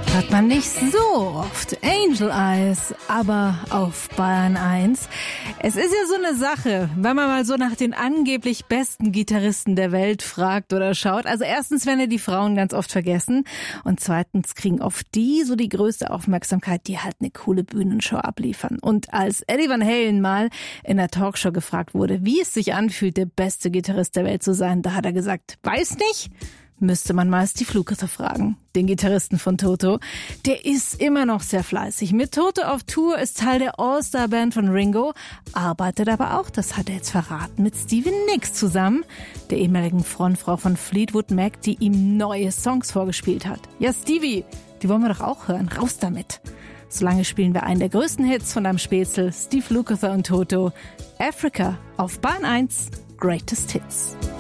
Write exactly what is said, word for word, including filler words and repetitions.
Hört man nicht so oft. Angel Eyes, aber auf Bayern eins. Es ist ja so eine Sache, wenn man mal so nach den angeblich besten Gitarristen der Welt fragt oder schaut. Also erstens werden ja die Frauen ganz oft vergessen und zweitens kriegen oft die so die größte Aufmerksamkeit, die halt eine coole Bühnenshow abliefern. Und als Eddie Van Halen mal in der Talkshow gefragt wurde, wie es sich anfühlt, der beste Gitarrist der Welt zu sein, da hat er gesagt, weiß nicht. Müsste man mal Steve Lukather fragen, den Gitarristen von Toto. Der ist immer noch sehr fleißig. Mit Toto auf Tour, ist Teil der All-Star-Band von Ringo, arbeitet aber auch, das hat er jetzt verraten, mit Stevie Nicks zusammen, der ehemaligen Frontfrau von Fleetwood Mac, die ihm neue Songs vorgespielt hat. Ja, Stevie, die wollen wir doch auch hören. Raus damit. Solange spielen wir einen der größten Hits von deinem Spätzle, Steve Lukather und Toto. Africa auf Bahn eins, Greatest Hits.